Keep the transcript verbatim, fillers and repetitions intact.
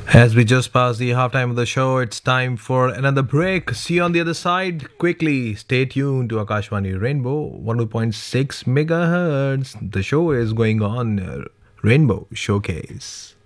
As we just passed the halftime of the show, it's time for another break. See you on the other side. Quickly, stay tuned to Akashvani Rainbow one oh two point six megahertz. The show is going on. uh, Rainbow Showcase.